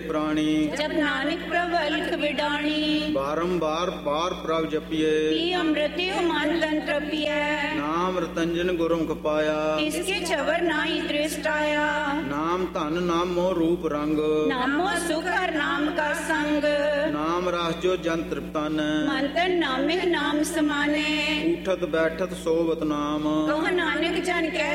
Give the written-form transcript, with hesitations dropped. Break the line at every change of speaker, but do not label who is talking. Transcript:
ਪ੍ਰਾਣੀ।
ਜਪ ਨਾਨਕ ਪ੍ਰਭ ਅਲਖ ਵਿਡਾਣੀ।
ਬਾਰੰਬਾਰ ਬਾਰ ਪ੍ਰਭ ਜਪੀਏ।
ਪੀ ਅੰਮ੍ਰਿਤਿ ਮਨ ਤਨ ਤ੍ਰਪੀਐ।
ਨਾਮ ਰਤੰਜਨ ਗੁਰਮੁਖ ਪਾਇਆ।
ਇਸਕੇ ਚਵਰ ਨਾਹੀ ਦ੍ਰਿਸ਼ਟ ਆਇਆ।
ਨਾਮ ਧਨ ਨਾਮੋ ਰੂਪ ਰੰਗ।
ਨਾਮੋ ਸੁਖ ਹਰ ਨਾਮ ਕਾ ਸੰਗ।
ਨਾਮ ਰਸ ਜੋ ਜਨ ਤ੍ਰਿਪਤਨ।
ਮਨ ਤਨ ਨਾਮੇ ਨਾਮ ਸਮਾਨੇ।
ਉਠਤ ਬੈਠਤ ਸੋਵਤ ਨਾਮ।
ਕਹੁ ਨਾਨਕ ਜਨ ਕੈ